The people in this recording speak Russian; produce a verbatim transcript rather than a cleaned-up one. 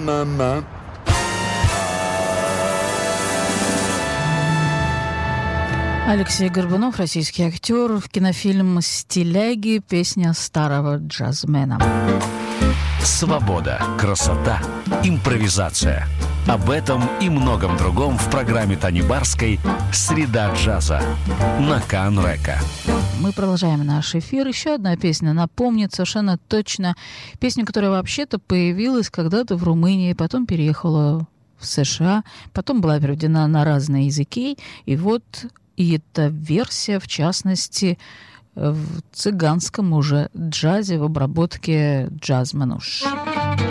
Мама. Алексей Горбунов, российский актер, в кинофильм «Стиляги», песня старого джазмена. Свобода, красота, импровизация. Об этом и многом другом в программе Тани Барской «Среда джаза» на Канн-Река. Мы продолжаем наш эфир. Еще одна песня напомнит совершенно точно. Песня, которая вообще-то появилась когда-то в Румынии, потом переехала в США, потом была переведена на разные языки. И вот и эта версия, в частности, в цыганском уже джазе в обработке джаз-мануш.